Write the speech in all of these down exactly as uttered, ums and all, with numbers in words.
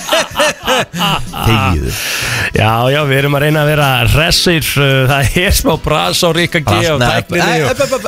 Þegiðu. Já, já, við erum að reyna að vera hressir. Það er smá bras á Rikka G á tækninni og...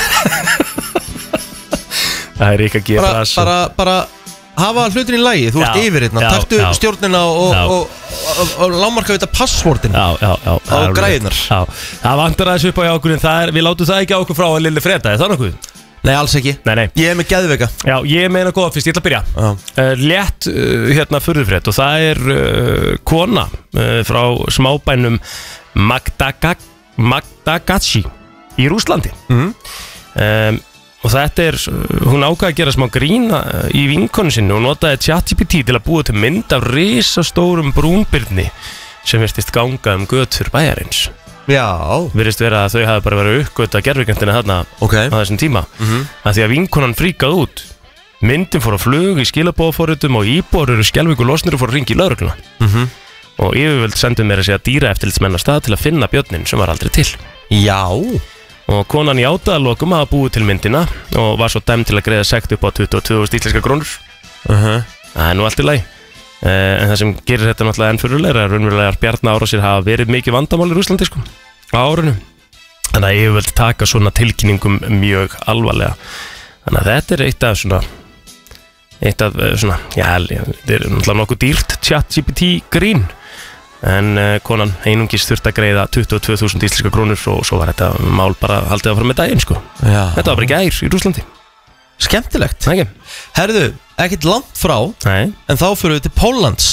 Það er Rikka G bara, bras bara, bara hafa hlutin í lagi. Þú ert yfir hérna. Taktu stjórnina og, og, og, og lámarka við þetta passvortin á græðinar. Það vantar aðeins upp á okkur en það er, við látum það ekki á okkur frá að Lilli Freda, er það nokkuð? Nei, alls ekki. Nei, nei. Ég er með geðveika. Já, ég er með eina góða fyrst, ég ætla að byrja uh, Létt, uh, hérna, furðufrétt og það er uh, kona uh, frá smábænum Magdaga, Magdagachi í Rússlandi mm. um, og þetta er, hún ákvað að gera smá grín í vinkonu sinni og notaði ChatGPT til að búa til mynd af risastórum brúnbirni sem virtist ganga um götur bæjarins. Já. Virðist vera að þau hafi bara verið uppgöt að gervikentina þarna okay. á þessum tíma mm-hmm. að því að vinkonan fríkað út. Myndin fór á flug í skilabóðaforritum og íbúar eru skelfingu losnir og fór að ringi í lögregluna mm-hmm. og yfirvöld sendu mér að segja dýraeftirlitsmenn á stað til að finna björnin sem var aldrei til. Já. Og konan í átaðalokum hafa búið til myndina og var svo dæmd til að greiða sekt upp á tuttugu og tvö þúsund íslenskar krónur. uh-huh. Það er nú allt í lagi. Uh, en það sem gerir þetta náttúrulega enn fyrirleira er raunverulegar bjarnaárásir hafa verið mikið vandamál í Rússlandi sko, á árinu. Þannig að ég vil taka svona tilkynningum mjög alvarlega. Þannig að þetta er eitt af svona, eitt af svona, já, þetta er náttúrulega nokkuð dýrt ChatGPT grín. En uh, konan einungis þurfti að greiða tuttugu og tvö þúsund íslenskar krónur og svo var þetta mál bara haldið að fara með daginn sko. Já. Þetta var bara ekki ær í Rússlandi. Skemmtilegt. Ekki. Herðu, ekkert langt frá. Nei. En þá fyrir við til Póllands.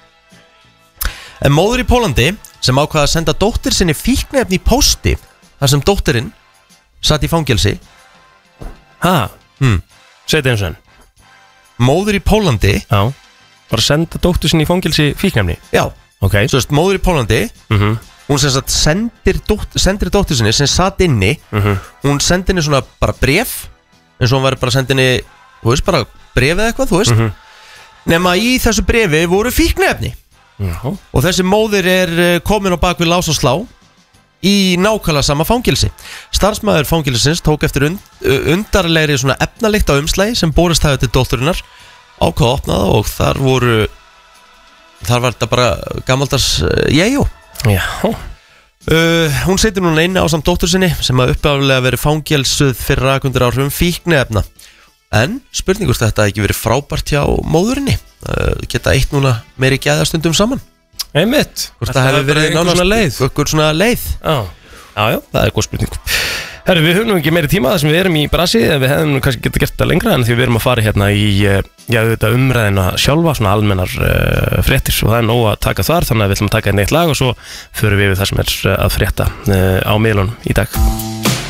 En móður í Póllandi sem ákvaða að senda dóttir sinni fíkniefni í pósti þar sem dóttirinn satt í fangelsi. Ha? Hmm. Segðu eins og enn. Móður í Póllandi. Já. Var að senda dóttir sinni í fangelsi fíkniefni. Já. Ok. Svo veist, móður í Póllandi. Mhm. Hún sem sagt sendir dóttir, sendir dóttir sinni sem satt inni. Mhm. Hún sendi henni svona bara bref. eins og hún var bara að senda henni, þú veist, bara brefið eitthvað, þú veist mm -hmm. nema í þessu brefi voru fíkniefni Já. og þessi móðir er komin á bak við lás og slá í nákvæmlega sama fangilsi. Starfsmaður fangilsins tók eftir und, undarlegri svona efnalikt á umslægi sem borist hafði til dótturinnar, ákvað að opna það og þar voru þar var þetta bara gamaldars jæjó. Já. Uh, hún situr núna inni á samt dóttur sinni sem að uppáðulega verið fangelsuð fyrir rakundur áhrifum fíkniefna. En spurningust þetta ekki verið frábært hjá móðurinni, uh, geta eitt núna meiri gæðastundum saman. Einmitt. Hvort það hefur verið nánast svona leið. Eitthvað svona leið. Já, já, já, það er góð spurning. Herru, við höfum nú ekki meiri tíma þar sem við erum í brasi, við hefum nú kannski getað gert það lengra en því við erum að fara hérna í já, þetta umræðina sjálfa, svona almennar uh, fréttir og það er nóg að taka þar, þannig að við ætlum að taka einn eitt lag og svo förum við við það sem er að frétta uh, á miðlunum í dag.